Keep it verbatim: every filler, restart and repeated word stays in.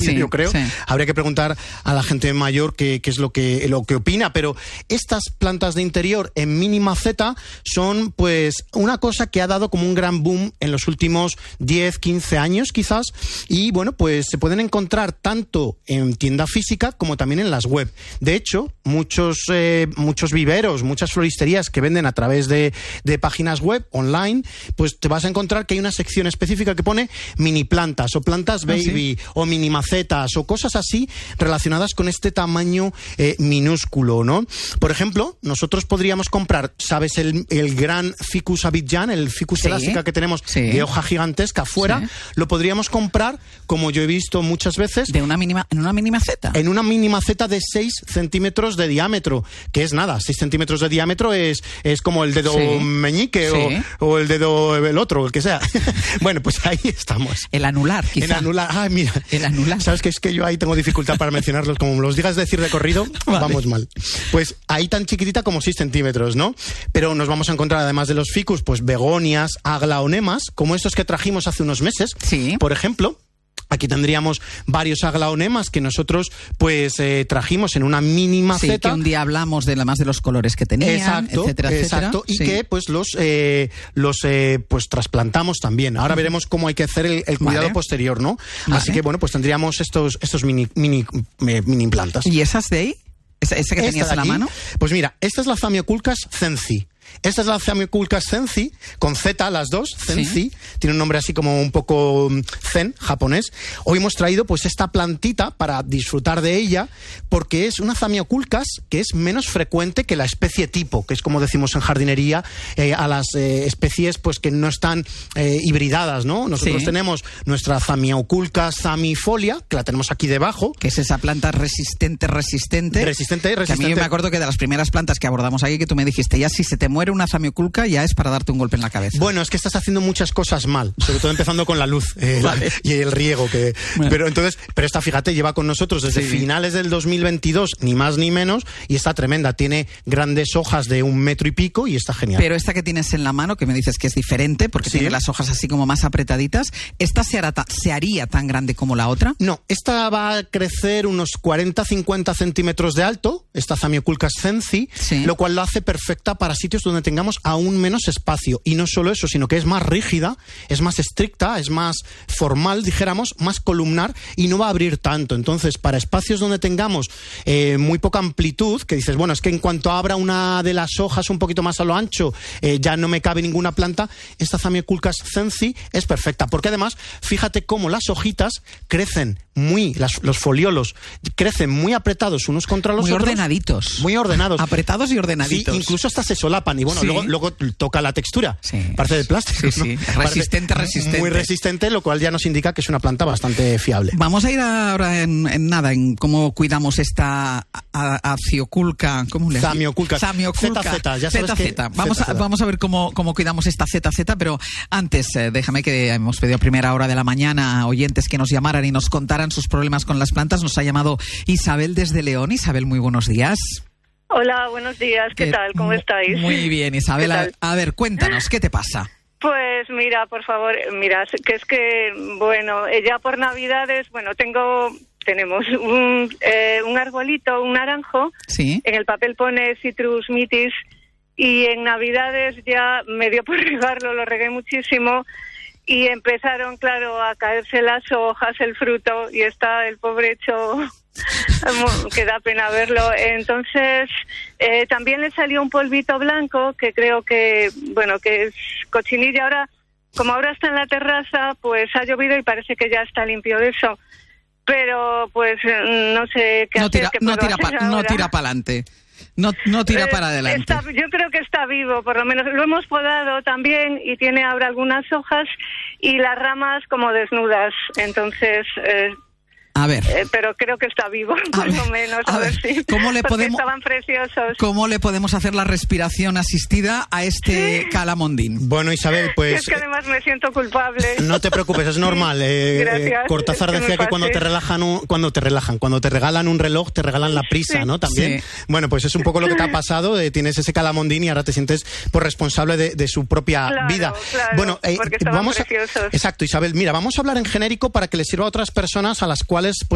sí, yo creo. Sí. Habría que preguntar a la gente mayor qué, qué es lo que, lo que opina, pero estas plantas de interior en mini maceta son pues una cosa que ha dado como un gran boom en los últimos diez, quince años quizás, y bueno, pues se pueden encontrar tanto en tienda física como también en las web. De hecho, muchos, eh, muchos viveros, muchas floristerías que venden a través de, de páginas web online, pues te vas a encontrar que hay una sección específica que pone mini plantas o plantas baby, ¿ah, sí? O mini macetas o cosas así relacionadas con este tamaño eh, minúsculo, ¿no? Por ejemplo, nosotros podríamos comprar, ¿sabes? El, el gran ficus abidjan, el ficus sí, elástica que tenemos sí, de hoja gigantesca afuera, sí, lo podríamos comprar, como yo he visto muchas veces, de una mínima, en una mini maceta. En una mini maceta de seis centímetros de diámetro, que es nada, seis centímetros de diámetro es, es como el dedo sí, meñique sí, o, o el dedo el otro, el que sea. Bueno, pues ahí estamos. El anular, quizá. El anular, ah, mira. El anular. Sabes que es que yo ahí tengo dificultad para mencionarlos, como me los digas decir de corrido, vale, vamos mal. Pues ahí tan chiquitita como seis centímetros, ¿no? Pero nos vamos a encontrar, además de los ficus, pues begonias, aglaonemas, como estos que trajimos hace unos meses, sí, por ejemplo. Aquí tendríamos varios aglaonemas que nosotros pues eh, trajimos en una mini maceta. Sí, que un día hablamos de la más de los colores que tenían, exacto, etcétera, etcétera. Exacto, y sí, que pues los eh, los eh, pues trasplantamos también. Ahora veremos cómo hay que hacer el, el cuidado, vale, posterior, ¿no? Vale. Así que bueno, pues tendríamos estos estos mini mini eh, mini plantas. ¿Y esas de ahí? ¿Esa, esa que esta tenías en la mano? Pues mira, esta es la Zamioculcas zenzi. Esta es la Zamioculcas zenzi, con Z las dos, zenzi, ¿sí? Tiene un nombre así como un poco zen, japonés. Hoy hemos traído pues esta plantita para disfrutar de ella, porque es una Zamioculcas que es menos frecuente que la especie tipo, que es como decimos en jardinería, eh, a las eh, especies pues que no están eh, hibridadas, ¿no? Nosotros sí, tenemos nuestra Zamioculcas zamifolia, que la tenemos aquí debajo. Que es esa planta resistente, resistente. Resistente, resistente. Que a mí me acuerdo que de las primeras plantas que abordamos aquí, que tú me dijiste, ya si se te muere una Zamioculca ya es para darte un golpe en la cabeza. Bueno, es que estás haciendo muchas cosas mal, sobre todo empezando con la luz eh, vale, y el riego. Que, bueno. Pero entonces, pero esta, fíjate, lleva con nosotros desde sí, finales del dos mil veintidós, ni más ni menos, y está tremenda. Tiene grandes hojas de un metro y pico y está genial. Pero esta que tienes en la mano, que me dices que es diferente, porque sí, tiene las hojas así como más apretaditas, ¿esta se, hará ta- se haría tan grande como la otra? No, esta va a crecer unos cuarenta a cincuenta centímetros de alto, esta Zamioculcas zenzi, sí, lo cual la hace perfecta para sitios donde tengamos aún menos espacio. Y no solo eso, sino que es más rígida, es más estricta, es más formal, dijéramos, más columnar y no va a abrir tanto. Entonces, para espacios donde tengamos eh, muy poca amplitud, que dices, bueno, es que en cuanto abra una de las hojas un poquito más a lo ancho, eh, ya no me cabe ninguna planta, esta Zamioculcas zenzi es perfecta. Porque además, fíjate cómo las hojitas crecen muy, las, los foliolos crecen muy apretados unos contra los muy otros. Muy ordenaditos. Muy ordenados. Apretados y ordenaditos. Sí, incluso hasta se solapan. Y bueno, sí, luego, luego toca la textura. Sí. Parece de plástico. Sí, sí. ¿No? Resistente, resistente. Muy resistente, lo cual ya nos indica que es una planta bastante fiable. Vamos a ir ahora en, en nada, en cómo cuidamos esta Azioculca. ¿Cómo le Zamioculca. Zamioculca. Z Z, ya sabes Z Z. que Vamos, Z Z. A, vamos a ver cómo, cómo cuidamos esta Z Z, pero antes, eh, déjame que hemos pedido a primera hora de la mañana a oyentes que nos llamaran y nos contaran sus problemas con las plantas. Nos ha llamado Isabel desde León. Isabel, muy buenos días. Hola, buenos días. ¿Qué eh, tal? ¿Cómo estáis? Muy bien, Isabel. A, a ver, cuéntanos, ¿qué te pasa? Pues mira, por favor, mira, que es que, bueno, ya por Navidades, bueno, tengo... Tenemos un, eh, un arbolito, un naranjo, ¿sí? En el papel pone Citrus mitis y en Navidades ya me dio por regarlo, lo regué muchísimo y empezaron, claro, a caerse las hojas, el fruto y está el pobre hecho, que da pena verlo. Entonces, eh, también le salió un polvito blanco que creo que, bueno, que es cochinilla. Ahora, como ahora está en la terraza, pues ha llovido y parece que ya está limpio de eso. Pero, pues, no sé qué no hacer. Tira, ¿Qué no, tira hacer pa, no tira para adelante. No, no tira eh, para adelante. Está, yo creo que está vivo, por lo menos. Lo hemos podado también y tiene ahora algunas hojas y las ramas como desnudas. Entonces... Eh, A ver. Eh, pero creo que está vivo, por lo menos. A, a ver, ver si. ¿Cómo le podemos, estaban preciosos. ¿Cómo le podemos hacer la respiración asistida a este sí. calamondín? Bueno, Isabel, pues... Es que además me siento culpable. No te preocupes, es normal. Eh, Gracias. Eh, Cortázar es que decía que cuando te relajan, un, cuando te relajan, cuando te regalan un reloj, te regalan la prisa, sí. ¿no? También. Sí. Bueno, pues es un poco lo que te ha pasado. Eh, tienes ese calamondín y ahora te sientes pues, responsable de, de su propia claro, vida. Claro, bueno, eh, porque estaban vamos preciosos. A, exacto, Isabel. Mira, vamos a hablar en genérico para que les sirva a otras personas a las cuales... Pues,